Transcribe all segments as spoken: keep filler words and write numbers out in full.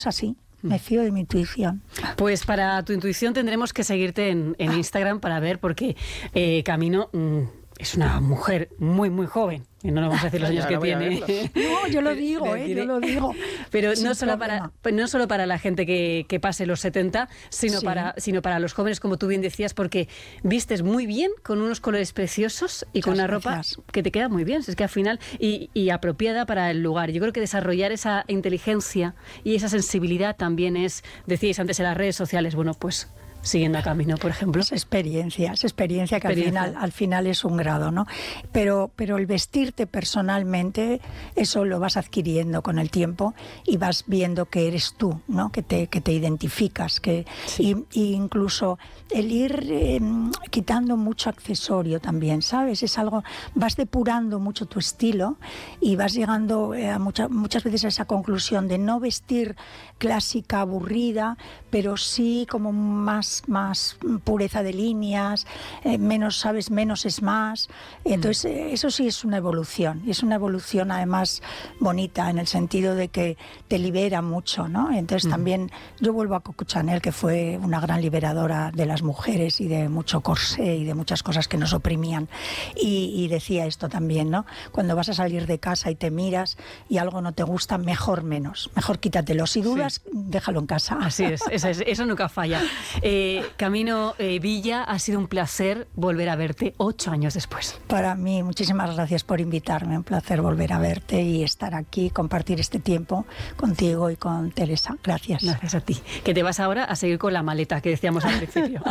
así. Me fío de mi intuición. Pues para tu intuición tendremos que seguirte en, en Instagram para ver, porque eh, Camino mmm, es una mujer muy, muy joven. Y no nos vamos a decir los años que tiene. No, yo lo digo, eh, yo lo digo. Pero no solo, para, no solo para la gente que, que pase los setenta, sino, sí. para, sino para los jóvenes, como tú bien decías, porque vistes muy bien, con unos colores preciosos y Muchas con una gracias. ropa que te queda muy bien. Es que al final, y, y apropiada para el lugar. Yo creo que desarrollar esa inteligencia y esa sensibilidad también es, decíais antes en las redes sociales, bueno, pues... siguiendo a Camino, por ejemplo. Es experiencia, es experiencia que experiencia. Al final, al final es un grado, ¿no? Pero, pero el vestirte personalmente, eso lo vas adquiriendo con el tiempo y vas viendo que eres tú, ¿no? Que te, que te identificas, que sí. y, y incluso el ir eh, quitando mucho accesorio también, ¿sabes? Es algo, vas depurando mucho tu estilo y vas llegando a mucha, muchas veces a esa conclusión de no vestir clásica, aburrida, pero sí como más más pureza de líneas, eh, menos, sabes, menos es más. Entonces, eh, eso sí es una evolución, y es una evolución además bonita, en el sentido de que te libera mucho, ¿no? Entonces, mm. también yo vuelvo a Coco Chanel, que fue una gran liberadora de las mujeres y de mucho corsé y de muchas cosas que nos oprimían. Y, y decía esto también, ¿no? Cuando vas a salir de casa y te miras y algo no te gusta, mejor menos, mejor quítatelo. Si dudas, sí. déjalo en casa. Así es, eso, es, eso nunca falla. Eh, Eh, Camino eh, Villa, ha sido un placer volver a verte ocho años después. Para mí, muchísimas gracias por invitarme, un placer volver a verte y estar aquí, compartir este tiempo contigo y con Teresa. Gracias. Gracias a ti. Que te vas ahora a seguir con la maleta que decíamos al principio.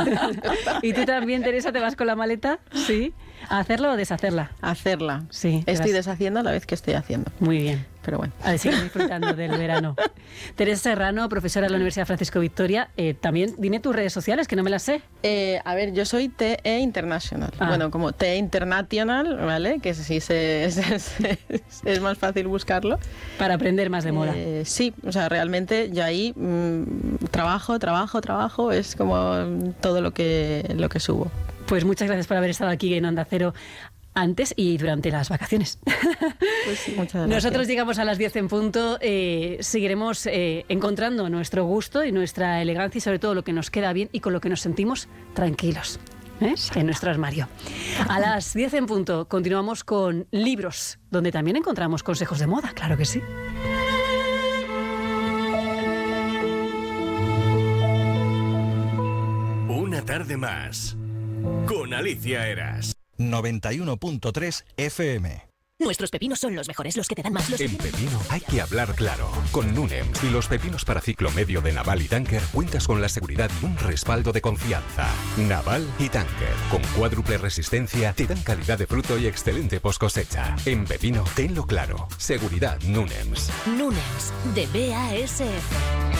¿Y tú también, Teresa, te vas con la maleta? Sí. ¿A hacerla o deshacerla? A hacerla. Sí. Estoy deshaciendo a la vez que estoy haciendo. Muy bien. Pero bueno. A seguir disfrutando del verano. Teresa Serrano, profesora de la Universidad Francisco Victoria. Eh, también, dime tus redes sociales, que no me las sé. Eh, a ver, yo soy T E International. Ah. Bueno, como T E International, ¿vale? Que sí se, se, se, es más fácil buscarlo. Para aprender más de moda. Eh, sí, o sea, realmente yo ahí mmm, trabajo, trabajo, trabajo. Es como todo lo que, lo que subo. Pues muchas gracias por haber estado aquí en Onda Cero antes y durante las vacaciones. Pues sí, muchas gracias. Nosotros llegamos a las diez en punto, eh, seguiremos eh, encontrando nuestro gusto y nuestra elegancia y sobre todo lo que nos queda bien y con lo que nos sentimos tranquilos, ¿eh? En nuestro armario. A las diez en punto continuamos con libros, donde también encontramos consejos de moda, claro que sí. Una tarde más con Alicia Eras. noventa y uno punto tres F M. Nuestros pepinos son los mejores, los que te dan más. Los en pepino hay que hablar claro. Con Nunems y los pepinos para ciclo medio de Naval y Tanker cuentas con la seguridad y un respaldo de confianza. Naval y Tanker, con cuádruple resistencia, te dan calidad de fruto y excelente post cosecha. En pepino, tenlo claro. Seguridad Nunems. Nunems, de B A S F.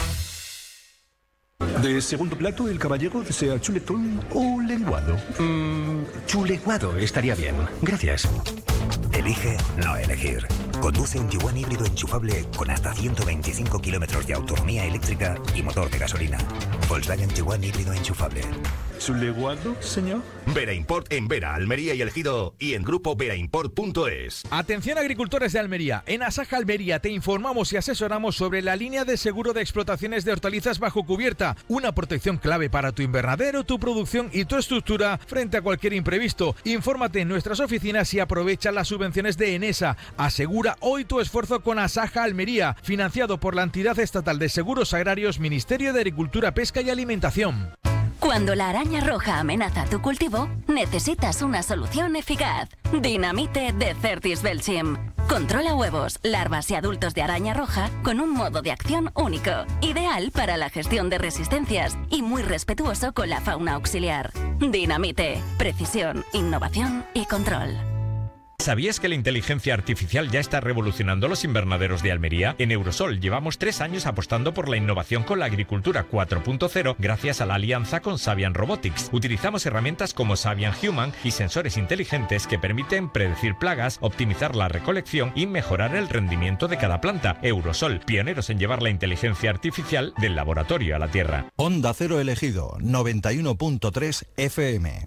De segundo plato, el caballero desea chuletón o lenguado. Mm, chuleguado estaría bien. Gracias. Elige no elegir. Conduce un Tiguan híbrido enchufable con hasta ciento veinticinco kilómetros de autonomía eléctrica y motor de gasolina. Volkswagen Tiguan híbrido enchufable. ¿Chuleguado, señor? Vera Import en Vera, Almería y El Ejido y en grupo vera import punto es. Atención agricultores de Almería. En Asaja Almería te informamos y asesoramos sobre la línea de seguro de explotaciones de hortalizas bajo cubierta. Una protección clave para tu invernadero, tu producción y tu estructura frente a cualquier imprevisto. Infórmate en nuestras oficinas y aprovecha las subvenciones de Enesa. Asegura hoy tu esfuerzo con Asaja Almería, financiado por la entidad estatal de seguros agrarios, Ministerio de Agricultura, Pesca y Alimentación. Cuando la araña roja amenaza tu cultivo, necesitas una solución eficaz. Dinamite de Certis Belchim. Controla huevos, larvas y adultos de araña roja con un modo de acción único, ideal para la gestión de resistencias y muy respetuoso con la fauna auxiliar. Dinamite, precisión, innovación y control. ¿Sabías que la inteligencia artificial ya está revolucionando los invernaderos de Almería? En Eurosol llevamos tres años apostando por la innovación con la agricultura cuatro punto cero gracias a la alianza con Savian Robotics. Utilizamos herramientas como Savian Human y sensores inteligentes que permiten predecir plagas, optimizar la recolección y mejorar el rendimiento de cada planta. Eurosol, pioneros en llevar la inteligencia artificial del laboratorio a la tierra. Onda Cero Elegido, noventa y uno punto tres F M.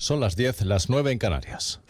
Son las diez, las nueve en Canarias.